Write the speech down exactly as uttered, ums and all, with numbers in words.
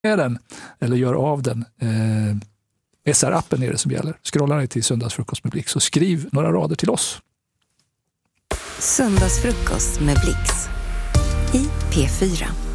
med den eller gör av den. Eh, S R-appen är det som gäller. Scrollar ni till Söndagsfrukost med Blix så skriv några rader till oss. Söndagsfrukost med Blix i P fyra.